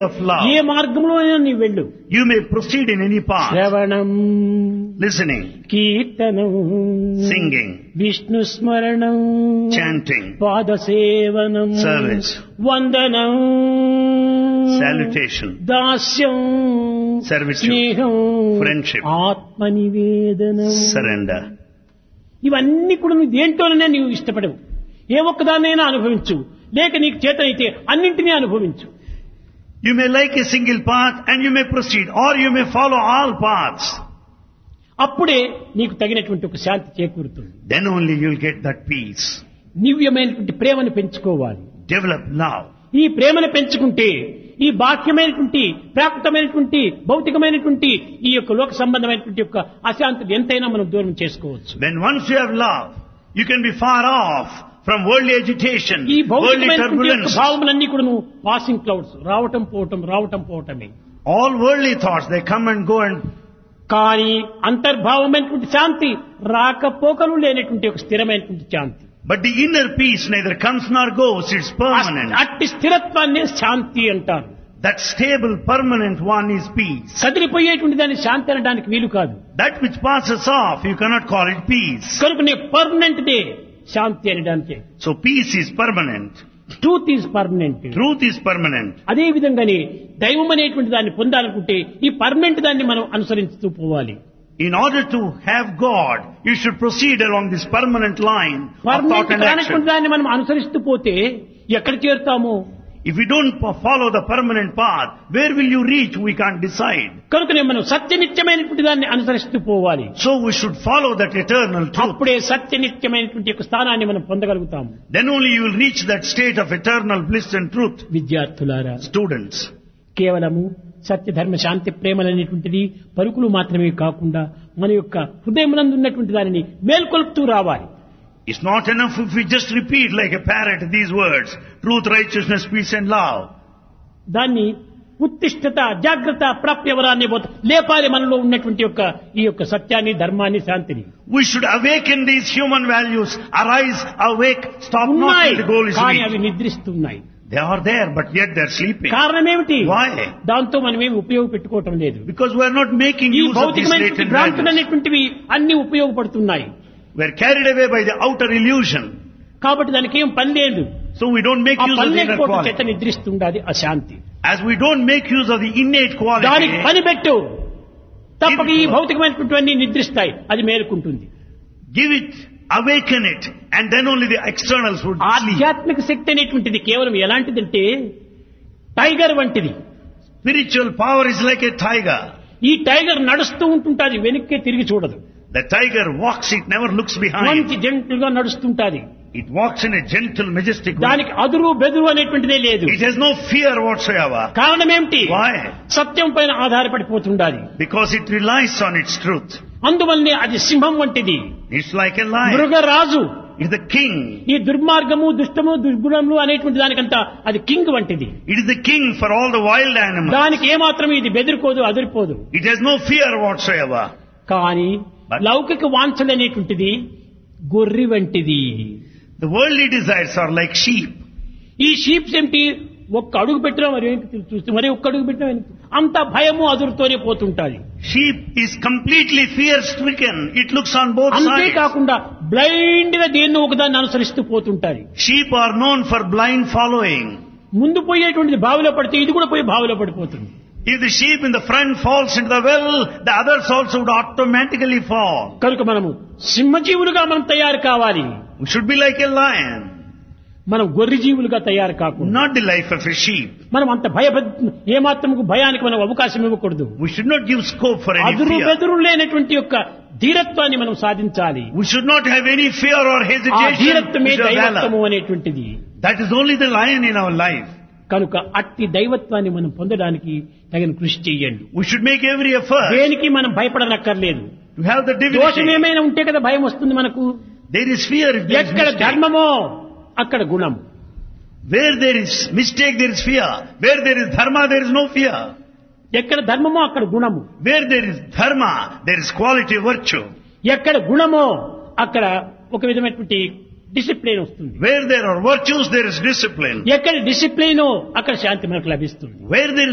of love. ఏ మార్గంలో నీ వెళ్ళు. You may proceed in any path. శ్రవణం, Listening, కీర్తనం, singing, విష్ణు స్మరణం, chanting, పాదసేవనం, service, వందనం, salutation, దాస్యం, servitude, స్నేహం, friendship, ఆత్మనివేదనం. surrender. ఇవన్నీ కూడా నువ్వు దేంట్లోనే నీవు ఇష్టపడవు. ఏ ఒక్కదాన్నైనా అనుభవించు, లేక నీకు చేతనైతే అన్నింటినీ అనుభవించు. You may like a single path and you may proceed, or you may follow all paths. అప్పుడే నీకు తగినటువంటి ఒక శాంతి చేకూరుతుంది. Then only you'll get that peace. దివ్యమైనటువంటి ప్రేమను పెంచుకోవాలి. Develop love. ఈ ప్రేమను పెంచుకుంటే ఈ బాహ్యమైనటువంటి ప్రాకృతమైనటువంటి భౌతికమైనటువంటి ఈ యొక్క లోక సంబంధమైనటువంటి యొక్క అశాంతిని ఎంతైనా మనం దూరం చేసుకోవచ్చు. When once you have love, you can be far off from worldly agitation, ఈ worldly భౌతికమైనటువంటి యొక్క turbulence. భావములన్నీ కూడా పాసింగ్ క్లౌడ్స్, రావటం పోవటమే. All worldly thoughts, they come and go, and కానీ అంతర్భావమైనటువంటి శాంతి రాకపోకలు లేనటువంటి ఒక స్థిరమైనటువంటి శాంతి. but the inner peace neither comes nor goes, it's permanent. అట్టి స్థిరత్వాన్ని శాంతి అంటారు. That stable, permanent one is peace. కదిలిపోయేటువంటి దాన్ని శాంతి అనడానికి వీలు కాదు. That which passes off, you cannot call it peace. కనుకనే పర్మనెంట్ దే శాంతి అనడానికి. So peace is permanent. Truth is permanent. Truth is permanent. అదే విధంగానే దైవం అనేటువంటి దాన్ని పొందాలనుకుంటే ఈ పర్మనెంట్ దాన్ని మనం అనుసరిస్తూ పోవాలి. In order to have God, you should proceed along this permanent line of thought permanent and కానటువంటి action. దాన్ని మనం అనుసరిస్తూ పోతే ఎక్కడ చేరుతాము? If you don't follow the permanent path, where will you reach? We can't decide. కనుకనే మనం సత్యనిత్యమైనటువంటి దాన్ని అనుసరిస్తూ పోవాలి. So we should follow that eternal truth. అప్పుడే సత్యనిత్యమైనటువంటి యొక్క స్థానాన్ని మనం పొందగలుగుతాము. Then only you will reach that state of eternal bliss and truth. విద్యార్థులారా, Students, కేవలము సత్య ధర్మ శాంతి ప్రేమలనేటువంటిది పలుకులు మాత్రమే కాకుండా మన యొక్క హృదయమునందు ఉన్నటువంటి దానిని మేల్కొల్పుతూ రావాలి. it's not enough if we just repeat like a parrot these words: truth, righteousness, peace and love. దాన్ని ఉత్తిష్టత, జాగ్రత్త, ప్రాప్యవరాన్ని లేపాలి మనలో ఉన్నటువంటి యొక్క ఈ యొక్క సత్యాన్ని, ధర్మాన్ని, శాంతిని. We should awaken these human values. Arise, awake, stop not ఉన్నాయి till the goal is కానీ reached. అవి నిద్రిస్తున్నాయి. They are there, but yet they are sleeping. కారణం ఏమిటి? Why? దాంతో మనం ఏమి ఉపయోగపెట్టుకోవటం లేదు. Because we are not making ఈ use of these భౌతికమైనటువంటి latent భ్రాంతులు values. అనేటువంటివి అన్ని ఉపయోగపడుతున్నాయి. We are carried away by the outer illusion. కాబట్టి దానికి ఏం పని లేదు. So we don't make ఆ use of పని the inner లేకపోవడం చేత quality. నిద్రిస్తుండాలి అశాంతి. As we don't make use of the innate దానికి quality, పని పెట్టు, తప్పక ఈ భౌతికమైనటువంటి నిద్రిస్తాయి, అది మేలుకుంటుంది. give it, awaken it, and then only the externals would sleep. ఆధ్యాత్మిక శక్తి అనేటువంటిది కేవలం ఎలాంటిదంటే టైగర్ వంటిది. Spiritual power is like a tiger. ఈ టైగర్ నడుస్తూ ఉంటుంటాది, వెనక్కి తిరిగి చూడదు. The tiger walks, it never looks behind. మంచి జంటల్ గా నడుస్తుంటాది. It walks in a gentle, majestic way. దానికి అదురు బెదురు అనేటువంటిదే లేదు. It has no fear whatsoever. కారణం ఏమిటి? Why? సత్యం పైన ఆధారపడిపోతుండాలి. Because it relies on its truth. అందువల్లనే అది సింహం వంటిది, It's like a lion. మృగరాజు. It's the king. ఈ దుర్మార్గము, దుష్టము, దుర్గుణములు అనేటువంటి దానికంతా అది కింగ్ వంటిది. It is the king for all the wild animals. దానికి ఏమాత్రం ఇది బెదిరిపోదు, అదిరిపోదు. It has no fear whatsoever. కానీ లౌకిక వాంఛలు అనేటువంటిది గొర్రె వంటిది. The worldly desires are like sheep. ఈ షీప్స్ ఏమిటి? ఒక్క అడుగు పెట్టినా మరి చూస్తే మరి ఒక్క అడుగు పెట్టినా అంత భయము అదురుతోనే పోతుంటాది. Sheep is completely fear-stricken. It looks on both sides. అంతేకాకుండా బ్లైండ్ గా దేన్ని ఒకదాన్ని అనుసరిస్తూ పోతుంటాది. Sheep are known for blind following. ముందు పోయేటువంటిది బావిలో పడితే ఇది కూడా పోయి బావిలో పడిపోతుంది. If the sheep in the front falls into the well, the others also would automatically fall. కనుక మనము సింహజీవులుగా మనం తయారు కావాలి. We should be like a lion, మనం గొర్రె జీవులుగా తయారు కాకుండా. not the life of a sheep. మనం అంత ఏమాత్రముకు భయానికి మనం అవకాశం ఇవ్వకూడదు. We should not give scope for any అదురు fear. బెదురు లేనటువంటి యొక్క ధీరత్వాన్ని మనం సాధించాలి. We should not have any fear or ఆ hesitation. ధీరత్వమే We should have దైవత్వము valor. అనేటువంటిది. That is only the lion in our life. కనుక అట్టి దైవత్వాన్ని మనం పొందడానికి తగిన కృషి చేయండి. We should make every effort దేనికి మనం భయపడనక్కర్లేదు. to have the దోషం divinity. ఏమైనా ఉంటే కదా భయం వస్తుంది మనకు. There is fear if there is ఎక్కడ mistake. ధర్మమో అక్కడ గుణం. Where there is mistake, there is fear. Where there is dharma, there is no fear. ఎక్కడ ధర్మమో అక్కడ గుణము. Where there is dharma, there is quality, virtue. ఎక్కడ గుణమో అక్కడ ఒక విధమైనటువంటి డిసిప్లిన్ వస్తుంది. Where there are virtues, there is discipline. ఎక్కడ discipline అక్కడ శాంతి మనకు లభిస్తుంది. Where there is